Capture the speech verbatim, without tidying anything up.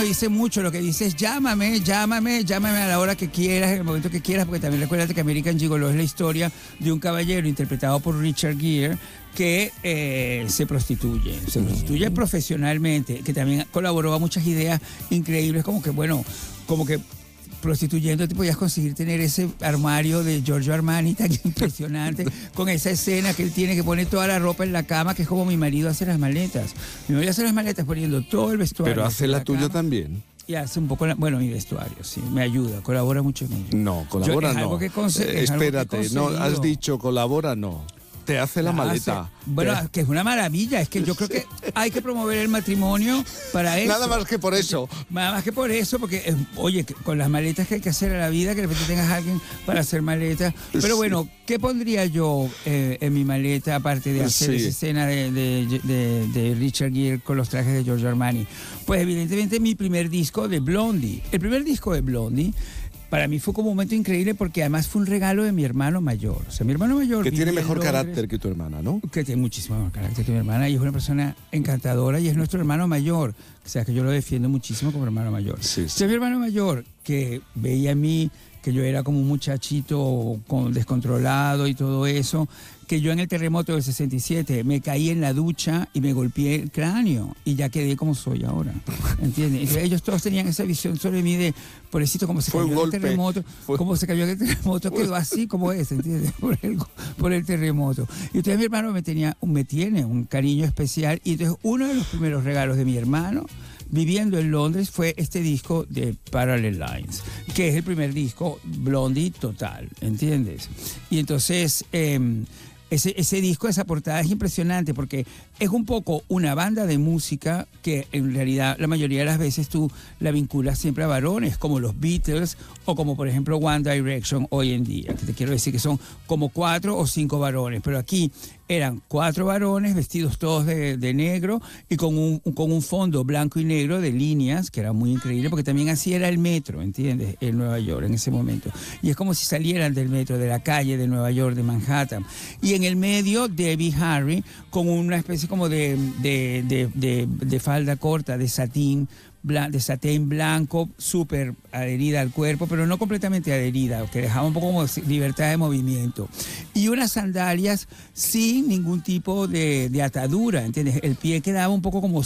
Dice mucho, lo que dice es llámame, llámame, llámame a la hora que quieras, en el momento que quieras, porque también recuérdate que American Gigolo es la historia de un caballero interpretado por Richard Gere que eh, se prostituye, se prostituye mm. profesionalmente, que también colaboró a muchas ideas increíbles, como que, bueno, como que prostituyendo te podías conseguir tener ese armario de Giorgio Armani tan impresionante, con esa escena que él tiene que poner toda la ropa en la cama, que es como mi marido hace las maletas. Mi marido hace las maletas poniendo todo el vestuario. Pero hace la, la tuya cama, también. Y hace un poco, la, bueno, mi vestuario, sí, me ayuda, colabora mucho en ello. No, colabora Yo, no. Que conse- eh, espérate, no, has dicho colabora no. Te hace la, la maleta. Hace, bueno, te... que es una maravilla. Es que yo creo que hay que promover el matrimonio para eso. Nada más que por eso. Nada más que por eso, porque, eh, oye, con las maletas que hay que hacer a la vida, que de repente tengas a alguien para hacer maletas. Pero bueno, ¿qué pondría yo eh, en mi maleta, aparte de hacer sí. esa escena de, de, de, de Richard Gere con los trajes de Giorgio Armani? Pues evidentemente mi primer disco de Blondie. El primer disco de Blondie para mí fue como un momento increíble porque además fue un regalo de mi hermano mayor. O sea, mi hermano mayor... Que tiene mejor Londres, carácter que tu hermana, ¿no? Que tiene muchísimo mejor carácter que mi hermana y es una persona encantadora y es nuestro hermano mayor. O sea, que yo lo defiendo muchísimo como hermano mayor. Sí, sí. O sea, mi hermano mayor que veía a mí que yo era como un muchachito con, descontrolado y todo eso, que yo en el terremoto del sesenta y siete me caí en la ducha y me golpeé el cráneo y ya quedé como soy ahora, ¿entiendes? Entonces, ellos todos tenían esa visión sobre mí de, pobrecito, como se Fue cayó golpe. el terremoto, Fue... como se cayó el terremoto, quedó así como es, ¿entiendes? Por el, por el terremoto. Y entonces mi hermano me, tenía, me tiene un cariño especial y entonces uno de los primeros regalos de mi hermano viviendo en Londres fue este disco de Parallel Lines, que es el primer disco Blondie total, ¿entiendes? Y entonces eh, ese, ese disco, esa portada es impresionante porque es un poco una banda de música que en realidad la mayoría de las veces tú la vinculas siempre a varones, como los Beatles o como por ejemplo One Direction hoy en día, que te quiero decir que son como cuatro o cinco varones, pero aquí eran cuatro varones vestidos todos de, de negro y con un, con un fondo blanco y negro de líneas, que era muy increíble, porque también así era el metro, ¿entiendes? En Nueva York en ese momento. Y es como si salieran del metro, de la calle de Nueva York, de Manhattan. Y en el medio, Debbie Harry, con una especie como de, de, de, de, de falda corta, de satín, de satén blanco, súper adherida al cuerpo, pero no completamente adherida, que dejaba un poco como libertad de movimiento. Y unas sandalias sin ningún tipo de, de atadura, ¿entiendes? El pie quedaba un poco como